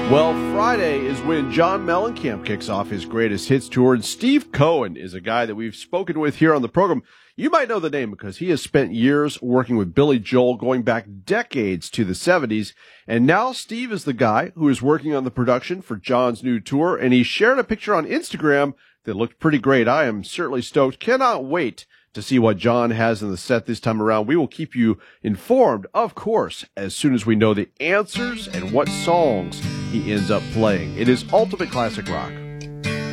Well, Friday is when John Mellencamp kicks off his greatest hits tour, and Steve Cohen is a guy that we've spoken with here on the program. You might know the name because he has spent years working with Billy Joel, going back decades to the 70s, and now Steve is the guy who is working on the production for John's new tour, and he shared a picture on Instagram that looked pretty great. I am certainly stoked. Cannot wait to see what John has in the set this time around. We will keep you informed, of course, as soon as we know the answers and what songs he ends up playing. It is Ultimate Classic Rock.